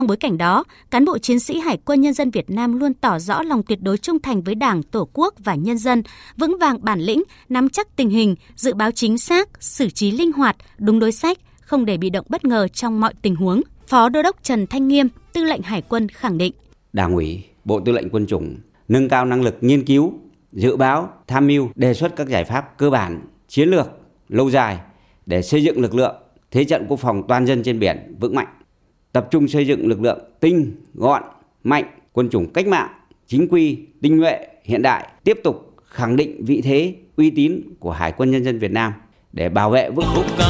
Trong bối cảnh đó, cán bộ chiến sĩ Hải quân Nhân dân Việt Nam luôn tỏ rõ lòng tuyệt đối trung thành với Đảng, Tổ quốc và nhân dân, vững vàng bản lĩnh, nắm chắc tình hình, dự báo chính xác, xử trí linh hoạt, đúng đối sách, không để bị động bất ngờ trong mọi tình huống. Phó Đô đốc Trần Thanh Nghiêm, Tư lệnh Hải quân khẳng định. Đảng ủy, Bộ Tư lệnh Quân chủng nâng cao năng lực nghiên cứu, dự báo, tham mưu, đề xuất các giải pháp cơ bản, chiến lược, lâu dài để xây dựng lực lượng thế trận quốc phòng toàn dân trên biển vững mạnh. Tập trung xây dựng lực lượng tinh, gọn, mạnh, quân chủng cách mạng, chính quy, tinh nhuệ, hiện đại, tiếp tục khẳng định vị thế, uy tín của Hải quân Nhân dân Việt Nam để bảo vệ vững chắc